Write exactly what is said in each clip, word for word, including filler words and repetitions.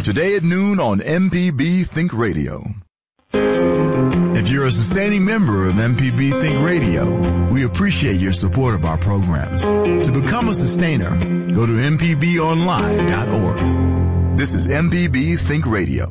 Today at noon on M P B Think Radio. If you're a sustaining member of M P B Think Radio, we appreciate your support of our programs. To become a sustainer, go to m p b online dot org. This is M P B Think Radio.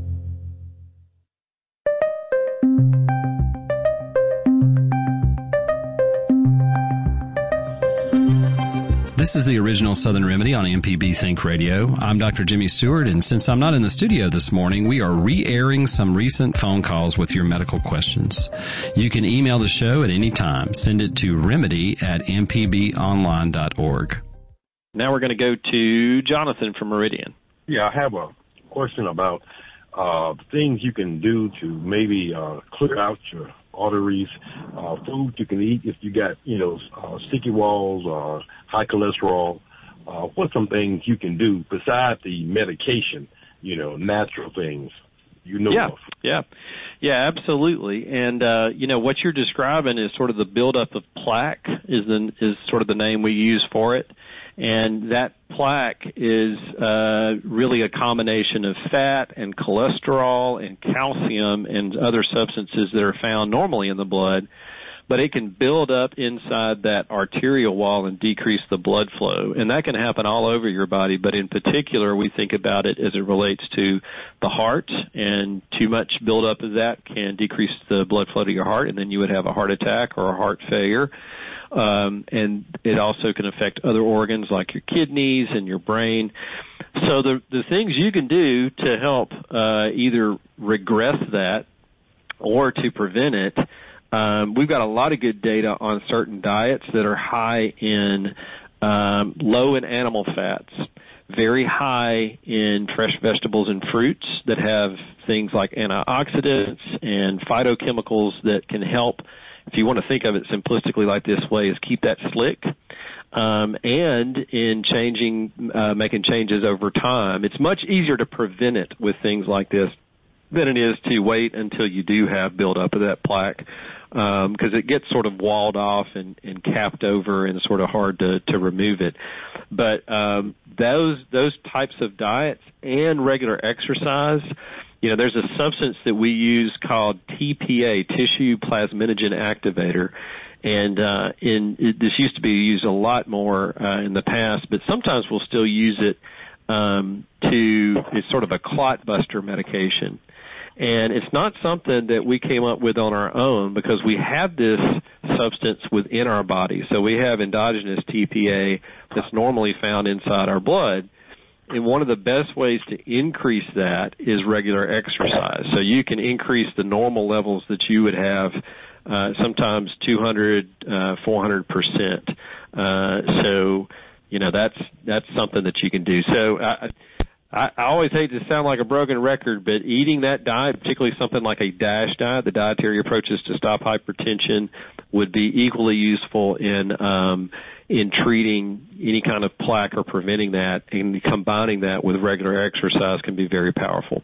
This is the original Southern Remedy on M P B Think Radio. I'm Doctor Jimmy Stewart, and since I'm not in the studio this morning, we are re-airing some recent phone calls with your medical questions. You can email the show at any time. Send it to remedy at m p b online dot org. Now we're going to go to Jonathan from Meridian. Yeah, I have a question about uh, things you can do to maybe uh, clear out your arteries, uh, food you can eat if you got, you know, uh, sticky walls or high cholesterol. Uh, what's some things you can do besides the medication, you know, natural things you know yeah, of? Yeah, yeah, absolutely. And, uh, you know, what you're describing is sort of the buildup of plaque is, the, is sort of the name we use for it. And that plaque is uh, really a combination of fat and cholesterol and calcium and other substances that are found normally in the blood, but it can build up inside that arterial wall and decrease the blood flow. And that can happen all over your body, but in particular, we think about it as it relates to the heart, and too much buildup of that can decrease the blood flow to your heart, and then you would have a heart attack or a heart failure. Um, and it also can affect other organs like your kidneys and your brain. So the the things you can do to help uh, either regress that or to prevent it, um, we've got a lot of good data on certain diets that are high in um, low in animal fats, very high in fresh vegetables and fruits that have things like antioxidants and phytochemicals that can help. If you want to think of it simplistically like this way, is keep that slick. Um, and in changing, uh, making changes over time, it's much easier to prevent it with things like this than it is to wait until you do have buildup of that plaque, because um, it gets sort of walled off and, and capped over and sort of hard to, to remove it. But um, those those types of diets and regular exercise. You know, there's a substance that we use called T P A, tissue plasminogen activator, and uh, in it, this used to be used a lot more uh, in the past, but sometimes we'll still use it um, to, it's sort of a clot buster medication. And it's not something that we came up with on our own, because we have this substance within our body. So we have endogenous T P A that's normally found inside our blood. And one of the best ways to increase that is regular exercise. So you can increase the normal levels that you would have, uh, sometimes two hundred, uh, four hundred percent. Uh, so, you know, that's, that's something that you can do. So I, I, I always hate to sound like a broken record, but eating that diet, particularly something like a DASH diet, the dietary approaches to stop hypertension, would be equally useful in, um, in treating any kind of plaque or preventing that, and combining that with regular exercise can be very powerful.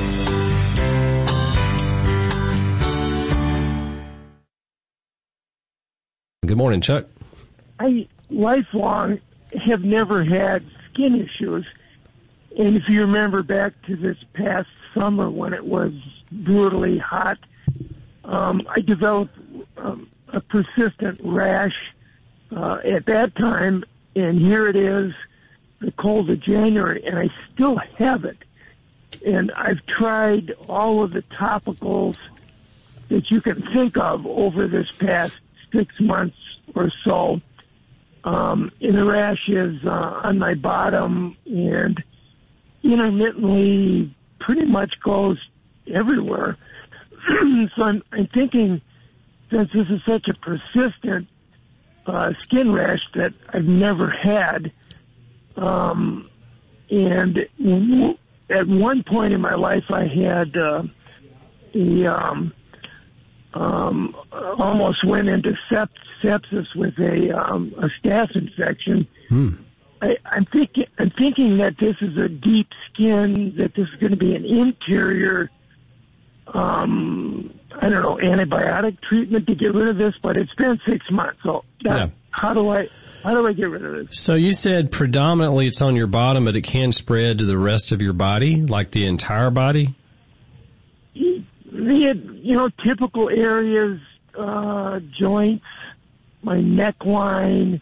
Good morning, Chuck. I, lifelong, have never had skin issues. And if you remember back to this past summer when it was brutally hot, um, I developed um, a persistent rash Uh, at that time, and here it is, the cold of January, and I still have it. And I've tried all of the topicals that you can think of over this past six months or so. Um, and the rash is uh, on my bottom and intermittently pretty much goes everywhere. So I'm, I'm thinking, since this is such a persistent Uh, skin rash that I've never had. Um, and w- at one point in my life, I had uh, a, um, um, almost went into sept- sepsis with a, um, a staph infection. Hmm. I, I'm thinking, I'm thinking that this is a deep skin, that this is going to be an interior, um, I don't know, antibiotic treatment to get rid of this, but it's been six months. So that, yeah. how do I How do I get rid of it? So you said predominantly it's on your bottom, but it can spread to the rest of your body, like the entire body? The, you know, typical areas, uh, joints, my neckline,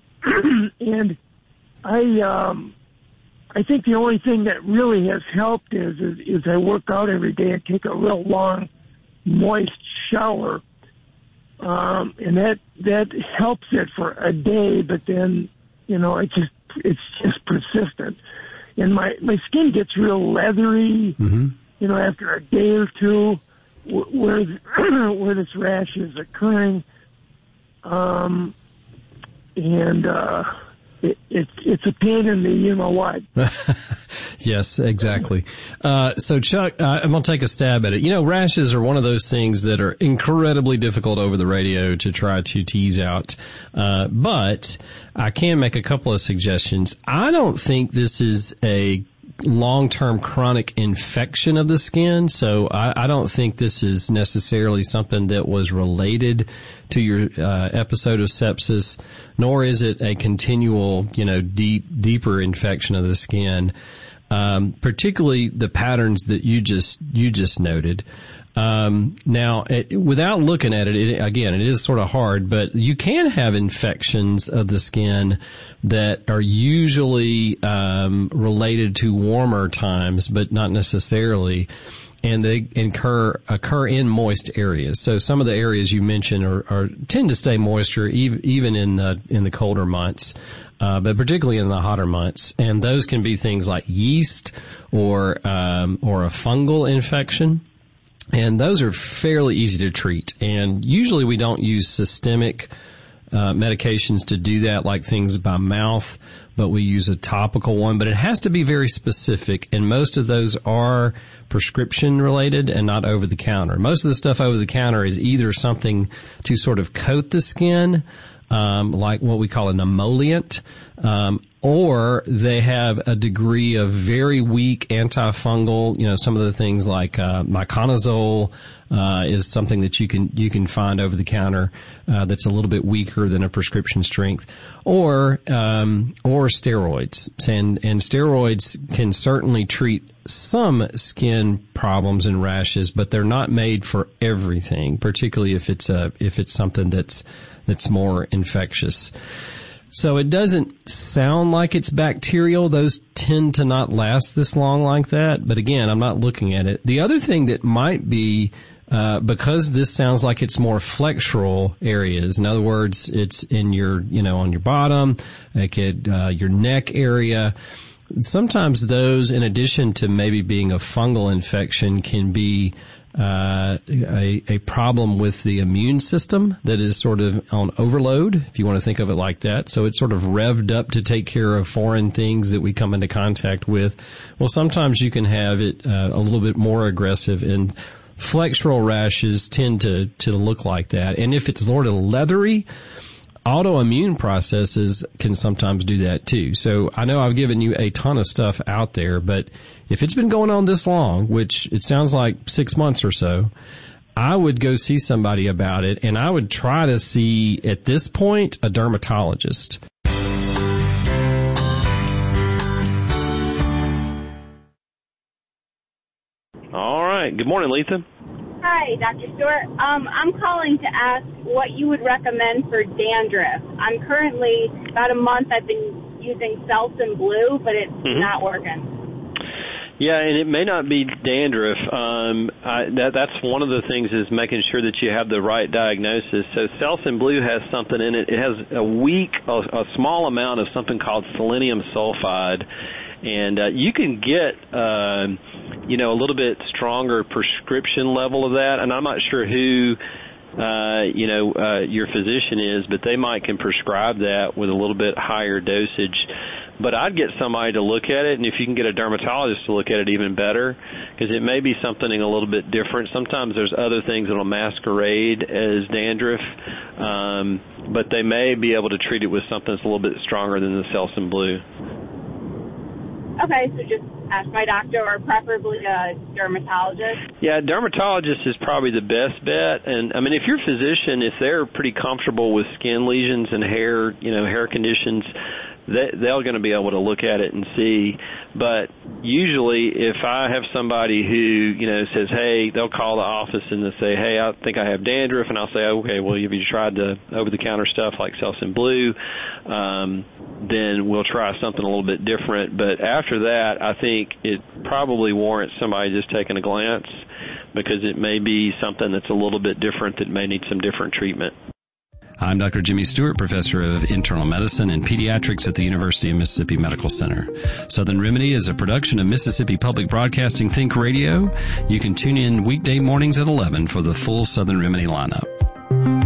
and I, um, I think the only thing that really has helped is, is, is I work out every day and take a real long, moist shower. Um, and that, that helps it for a day, but then, you know, it just, it's just persistent. And my, my skin gets real leathery, mm-hmm. you know, after a day or two where, where this rash is occurring. Um, and, uh, It, it's it's a pain in the you know what. Yes, exactly. Uh, so Chuck, uh, I'm gonna take a stab at it. You know, rashes are one of those things that are incredibly difficult over the radio to try to tease out. Uh, but I can make a couple of suggestions. I don't think this is a long-term chronic infection of the skin, so I, I don't think this is necessarily something that was related to your uh, episode of sepsis, nor is it a continual, you know, deep, deeper infection of the skin. Um, particularly the patterns that you just you just noted. Um, now, it, without looking at it, it, again, it is sort of hard, but you can have infections of the skin that are usually um, related to warmer times, but not necessarily. And they incur, occur in moist areas. So some of the areas you mentioned are, are tend to stay moisture even, even in the, in the colder months, uh, but particularly in the hotter months. And those can be things like yeast or, um, or a fungal infection. And those are fairly easy to treat. And usually we don't use systemic uh, medications to do that, like things by mouth, but we use a topical one. But it has to be very specific, and most of those are prescription related and not over the counter. Most of the stuff over the counter is either something to sort of coat the skin, um, like what we call an emollient, um, or they have a degree of very weak antifungal. You know, some of the things like uh, miconazole uh, is something that you can you can find over the counter uh, that's a little bit weaker than a prescription strength, or um, or steroids. And and steroids can certainly treat some skin problems and rashes, but they're not made for everything, particularly if it's a if it's something that's that's more infectious. So it doesn't sound like it's bacterial. Those tend to not last this long like that. But again, I'm not looking at it. The other thing that might be, uh, because this sounds like it's more flexural areas. In other words, it's in your, you know, on your bottom, like it, uh, your neck area. Sometimes those, in addition to maybe being a fungal infection, can be Uh, a, a problem with the immune system that is sort of on overload, if you want to think of it like that. So it's sort of revved up to take care of foreign things that we come into contact with. Well, sometimes you can have it uh, a little bit more aggressive, and flexural rashes tend to, to look like that. And if it's sort of leathery, autoimmune processes can sometimes do that too. So I know I've given you a ton of stuff out there, but if it's been going on this long, which it sounds like six months or so, I would go see somebody about it, and I would try to see, at this point, a dermatologist. All right. Good morning, Lisa. Hi, Doctor Stewart. Um, I'm calling to ask what you would recommend for dandruff. I'm currently, about a month, I've been using Selsun Blue, but it's mm-hmm. not working. Yeah, and it may not be dandruff. Um, I, that, that's one of the things is making sure that you have the right diagnosis. So Selsun Blue has something in it. It has a weak, a, a small amount of something called selenium sulfide. And uh, you can get, uh, you know, a little bit stronger prescription level of that. And I'm not sure who, uh, you know, uh, your physician is, but they might can prescribe that with a little bit higher dosage. But I'd get somebody to look at it, and if you can get a dermatologist to look at it, even better, because it may be something a little bit different. Sometimes there's other things that will masquerade as dandruff, um, but they may be able to treat it with something that's a little bit stronger than the Selsun Blue. Okay, so just ask my doctor or preferably a dermatologist. Yeah, dermatologist is probably the best bet. And, I mean, if your physician, if they're pretty comfortable with skin lesions and hair, you know, hair conditions, they, they're going to be able to look at it and see. But usually if I have somebody who, you know, says, hey, they'll call the office and they'll say, hey, I think I have dandruff. And I'll say, okay, well, have you tried the over-the-counter stuff like Selsun Blue? Um, then we'll try something a little bit different. But after that, I think it probably warrants somebody just taking a glance because it may be something that's a little bit different that may need some different treatment. I'm Doctor Jimmy Stewart, Professor of Internal Medicine and Pediatrics at the University of Mississippi Medical Center. Southern Remedy is a production of Mississippi Public Broadcasting Think Radio. You can tune in weekday mornings at eleven for the full Southern Remedy lineup.